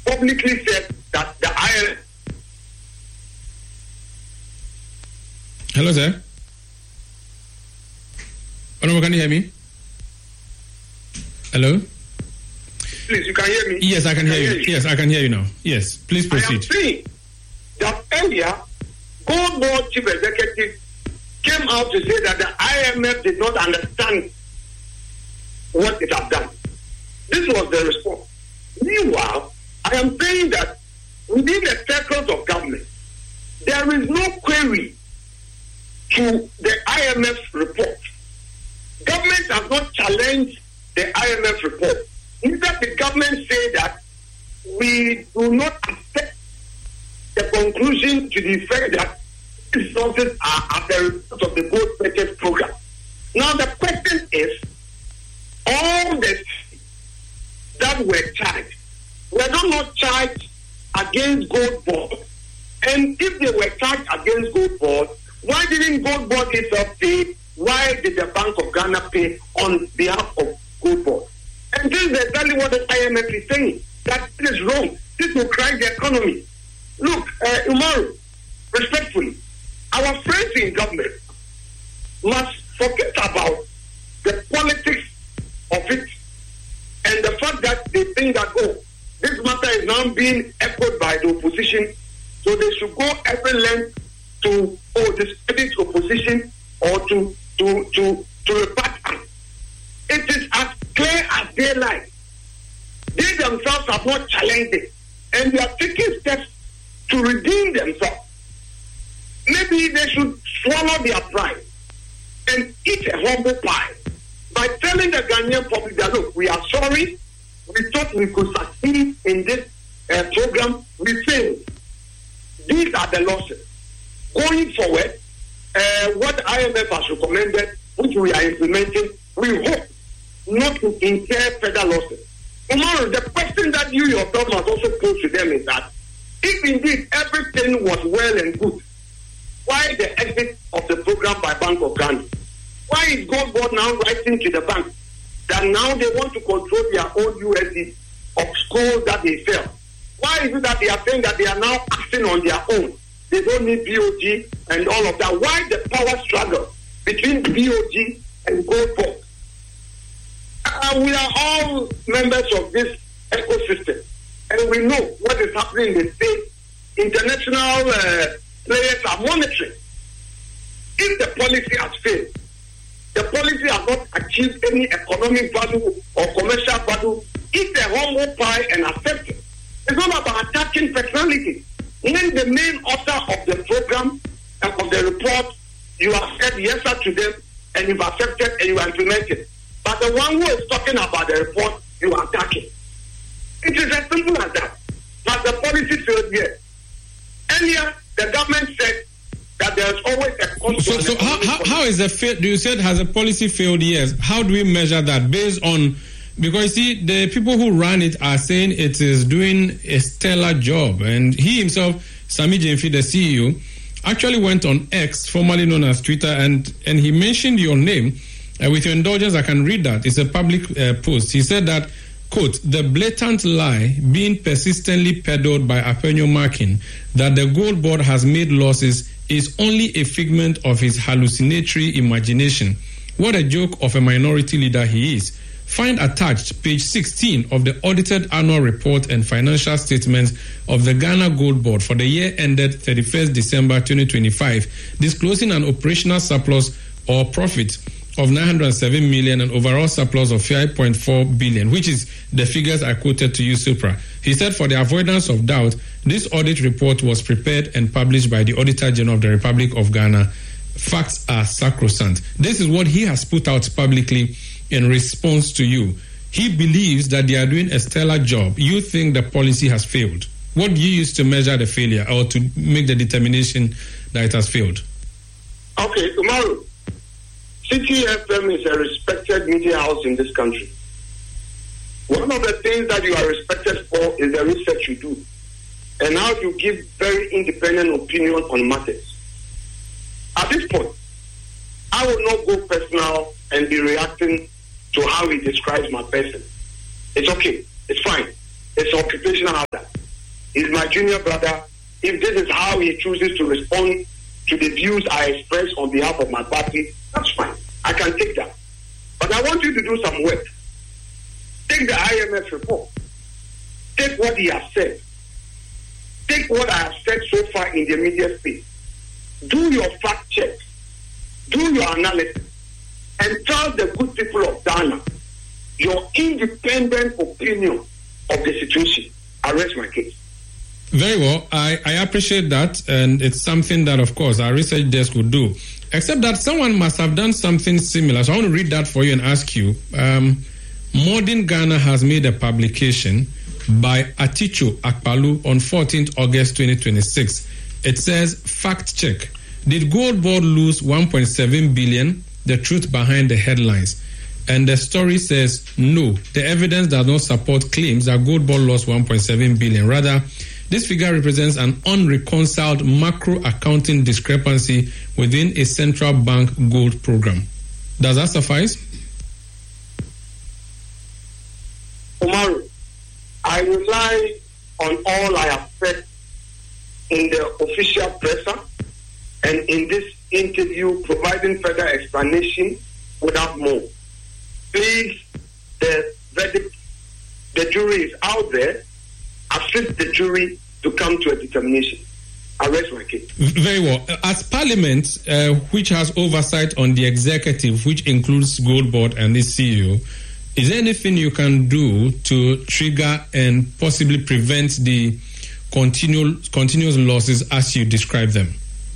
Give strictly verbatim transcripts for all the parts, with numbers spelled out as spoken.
publicly said that the I M F. Hello, sir. Honorable, can you hear me? Hello? Please, you can hear me? Yes, I can, can hear, you. hear you. Yes, I can hear you now. Yes, please proceed. I am saying that earlier, Gold Board Chief Executive came out to say that the I M F did not understand what it had done. This was the response. Meanwhile, I am saying that within the circles of government, there is no query to the I M F report. Government has not challenged the I M F report. Instead, the government say that we do not accept the conclusion to the effect that resources are at the result of the gold purchase program. Now, the question is, all the that were charged were not charged against Gold Board. And if they were charged against Gold Board, why didn't Gold Board itself pay? Why did the Bank of Ghana pay on behalf of Gold Board? And this is exactly what the I M F is saying, that this is wrong. This will crash the economy. Look, uh, Umaru, respectfully, our friends in government must forget about the politics of it and the fact that they think that, oh, this matter is now being echoed by the opposition, so they should go every length to, oh, discredit opposition or to, to, to, to rebut us. It is as clear as daylight. They themselves have not challenged it, and they are taking steps to redeem themselves. Maybe they should swallow their pride and eat a humble pie by telling the Ghanaian public that, look, we are sorry, we thought we could succeed in this uh, program, we failed. These are the losses. Going forward, uh, what I M F has recommended, which we are implementing, we hope not to incur further losses. Tomorrow, the question that you yourself must also pose to them is that if indeed everything was well and good, why the exit of the program by Bank of Ghana? Why is Gold Board now writing to the bank that now they want to control their own U S D of schools that they sell? Why is it that they are saying that they are now acting on their own? They don't need B O G and all of that. Why the power struggle between B O G and Gold Board? Uh, we are all members of this ecosystem, and we know what is happening in the state. International uh, players are monitoring. If the policy has failed, the policy has not achieved any economic value or commercial value, eat a humble pie and accept it. It's not about attacking personality. When the main author of the program and of the report, you have said yes to them, and you've accepted and you implemented. But the one who is talking about the report, you are attacking. It is as simple as that. But the policy failed here. Earlier, the government said that there is always a control. So, so how, how, how is the fail? Do you said has a policy failed? Yes. How do we measure that based on? Because you see, the people who run it are saying it is doing a stellar job, and he himself, Sami Jenfi, the C E O, actually went on X, formerly known as Twitter, and and he mentioned your name. Uh, with your indulgence, I can read that. It's a public uh, post. He said that, quote, the blatant lie being persistently peddled by Apenyo Markin that the Gold Board has made losses is only a figment of his hallucinatory imagination. What a joke of a minority leader he is. Find attached page sixteen of the audited annual report and financial statements of the Ghana Gold Board for the year ended thirty-first December twenty twenty-five, disclosing an operational surplus or profit of nine hundred seven million and overall surplus of five point four billion, which is the figures I quoted to you, Supra. He said for the avoidance of doubt, this audit report was prepared and published by the Auditor General of the Republic of Ghana. Facts are sacrosanct. This is what he has put out publicly in response to you. He believes that they are doing a stellar job. You think the policy has failed. What do you use to measure the failure or to make the determination that it has failed? Okay, tomorrow. City F M is a respected media house in this country. One of the things that you are respected for is the research you do and how you give very independent opinion on matters. At this point, I will not go personal and be reacting to how he describes my person. It's okay. It's fine. is occupational hazard. He's my junior brother. If this is how he chooses to respond to the views I express on behalf of my party, that's fine. I can take that. But I want you to do some work. Take the I M F report. Take what he has said. Take what I have said so far in the media space. Do your fact check. Do your analysis. And tell the good people of Ghana your independent opinion of the situation. I rest my case. Very well. I, I appreciate that, and it's something that, of course, our research desk would do. Except that someone must have done something similar. So I want to read that for you and ask you. Um, Modern Ghana has made a publication by Aticho Akpalu on fourteenth August twenty twenty-six. It says, fact check. Did Gold Board lose one point seven billion? The truth behind the headlines. And the story says, no, the evidence does not support claims that Gold Board lost one point seven billion. Rather, this figure represents an unreconciled macro accounting discrepancy within a central bank gold program. Does that suffice? Umaru, I rely on all I have said in the official presser and in this interview providing further explanation without more. Please, the verdict, the jury is out there. Assist the jury to come to a determination. I rest my case. Very well. As Parliament, uh, which has oversight on the executive, which includes Gold Board and its C E O, is there anything you can do to trigger and possibly prevent the continual, continuous losses as you describe them?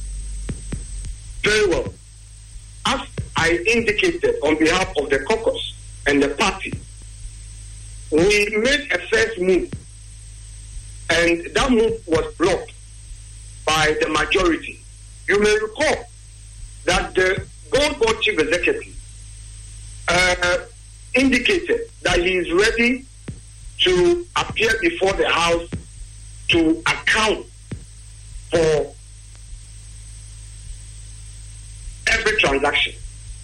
Very well. As I indicated on behalf of the caucus and the party, we made a first move, and that move was blocked by the majority. You may recall that the Gold Board Chief Executive uh, indicated that he is ready to appear before the House to account for every transaction.